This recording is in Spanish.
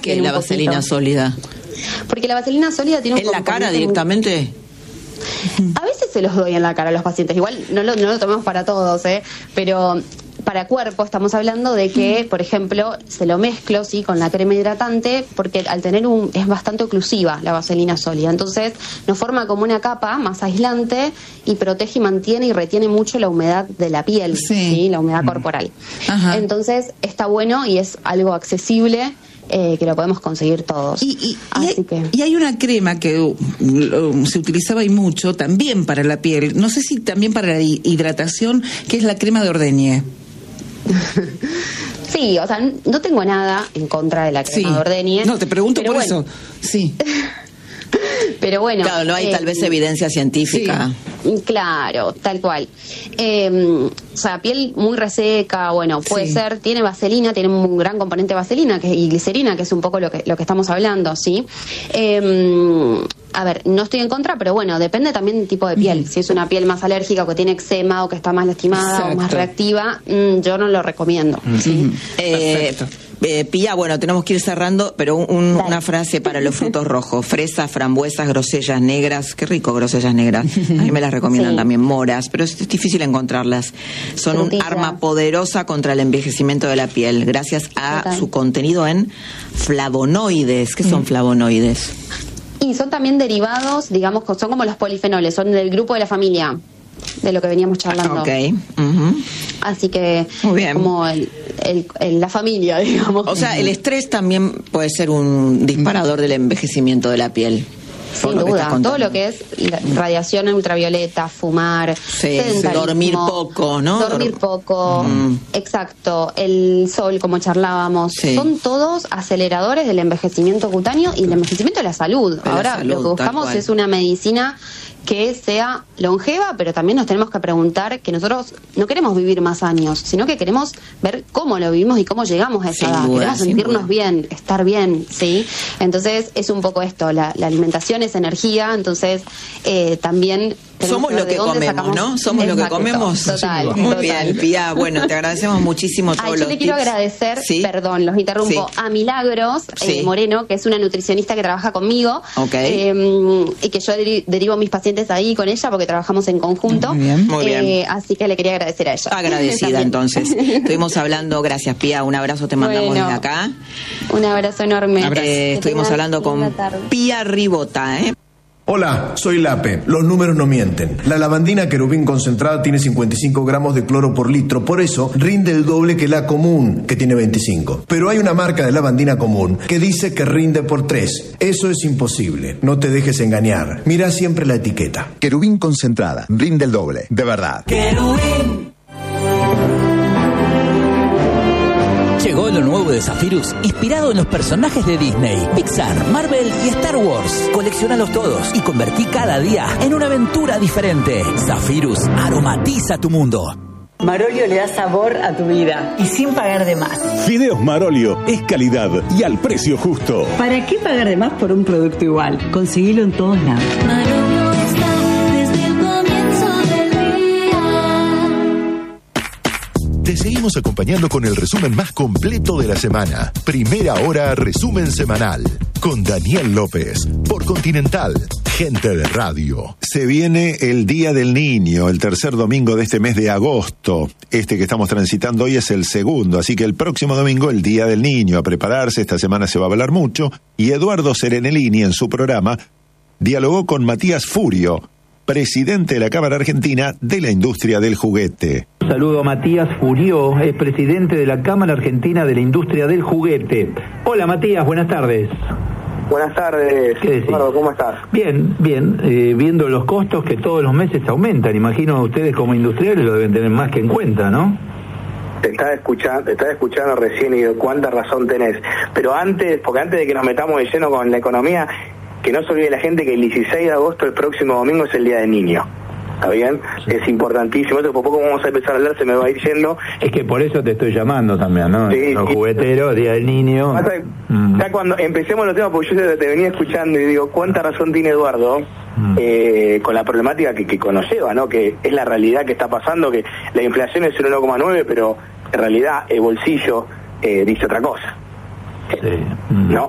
qué la vaselina sólida? Porque la vaselina sólida tiene un ¿En la cara directamente? A veces se los doy en la cara a los pacientes. Igual no lo tomemos para todos, pero para cuerpo estamos hablando de que, por ejemplo, se lo mezclo, sí, con la crema hidratante, porque al tener es bastante oclusiva la vaselina sólida. Entonces nos forma como una capa más aislante y protege y mantiene y retiene mucho la humedad de la piel, ¿sí? La humedad corporal. Ajá. Entonces está bueno y es algo accesible. Que lo podemos conseguir todos. Y hay una crema que se utilizaba y mucho también para la piel, no sé si también para la hidratación, que es la crema de ordeñe. Sí, o sea, no tengo nada en contra de la crema de ordeñe. No, te pregunto por eso. Sí. Pero bueno. Claro, no hay tal vez evidencia científica. Sí, claro, tal cual. O sea, piel muy reseca, bueno, puede ser, tiene vaselina, tiene un gran componente de vaselina y glicerina, que es un poco lo que estamos hablando, ¿sí? A ver, no estoy en contra, pero bueno, depende también del tipo de piel. Si es una piel más alérgica o que tiene eczema o que está más lastimada o más reactiva, yo no lo recomiendo. ¿Sí? Perfecto. Pía, bueno, tenemos que ir cerrando, pero una frase para los frutos rojos: fresas, frambuesas, grosellas negras. Qué rico, grosellas negras. A mí me las recomiendan también, moras, pero es difícil encontrarlas. Son un arma poderosa contra el envejecimiento de la piel, gracias a su contenido en flavonoides. ¿Qué son flavonoides? Y son también derivados, digamos, son como los polifenoles, son del grupo de la familia, de lo que veníamos charlando. Así que muy bien. Como la familia, digamos. O sea, el estrés también puede ser un disparador del envejecimiento de la piel. Sin duda, todo lo que es radiación ultravioleta, fumar, dormir poco, ¿no? Dormir poco, exacto, el sol, como charlábamos, son todos aceleradores del envejecimiento cutáneo y del envejecimiento de la salud. Ahora lo que buscamos es una medicina que sea longeva, pero también nos tenemos que preguntar que nosotros no queremos vivir más años, sino que queremos ver cómo lo vivimos y cómo llegamos a esa edad. Queremos sentirnos bien, estar bien, ¿sí? Entonces es un poco esto, la alimentación es energía, entonces también somos lo que comemos, ¿no? Somos lo que comemos. Total. Muy bien, Pía. Bueno, te agradecemos muchísimo todos los tips. Yo le quiero agradecer, perdón, los interrumpo, a Milagros Moreno, que es una nutricionista que trabaja conmigo, y que yo derivo mis pacientes ahí con ella porque trabajamos en conjunto. Muy bien. Así que le quería agradecer a ella. Agradecida, entonces. Estuvimos hablando, gracias, Pía, un abrazo te mandamos desde acá. Un abrazo enorme. Estuvimos hablando con Pía Ribota, Hola, soy Lape. Los números no mienten. La lavandina querubín concentrada tiene 55 gramos de cloro por litro, por eso rinde el doble que la común, que tiene 25. Pero hay una marca de lavandina común que dice que rinde por 3. Eso es imposible. No te dejes engañar. Mira siempre la etiqueta. Querubín concentrada, rinde el doble, de verdad. Querubín. Llegó lo nuevo de Zephyrus, inspirado en los personajes de Disney, Pixar, Marvel y Star Wars. Colecciónalos todos y convertí cada día en una aventura diferente. Zephyrus aromatiza tu mundo. Marolio le da sabor a tu vida y sin pagar de más. Fideos Marolio es calidad y al precio justo. ¿Para qué pagar de más por un producto igual? Conseguilo en todos lados. Marolio está desde el comienzo del día. Te seguimos acompañando con el resumen más completo de la semana. Primera Hora Resumen Semanal. Con Daniel López. Por Continental. Gente de radio. Se viene el Día del Niño, el tercer domingo de este mes de agosto. Este que estamos transitando hoy es el segundo, así que el próximo domingo, el Día del Niño. A prepararse, esta semana se va a hablar mucho. Y Eduardo Serenellini, en su programa, dialogó con Matías Furio, presidente de la Cámara Argentina de la Industria del Juguete. Saludo a Matías Furio, es presidente de la Cámara Argentina de la Industria del Juguete. Hola Matías, buenas tardes. Buenas tardes, Eduardo, ¿cómo estás? Bien, viendo los costos que todos los meses aumentan, imagino ustedes como industriales lo deben tener más que en cuenta, ¿no? Te estaba escuchando recién y cuánta razón tenés. Pero antes de que nos metamos de lleno con la economía, que no se olvide la gente que el 16 de agosto, el próximo domingo, es el Día del Niño. ¿Está bien? Sí. Es importantísimo. Por poco vamos a empezar a hablar, se me va a ir yendo. Es que por eso te estoy llamando también, ¿no? Sí, los jugueteros, Día del Niño. Ya cuando empecemos los temas, porque yo te venía escuchando y digo, ¿cuánta razón tiene Eduardo con la problemática que conlleva, ¿no? Que es la realidad que está pasando, que la inflación es el 1,9, pero en realidad el bolsillo dice otra cosa. Sí. ¿No?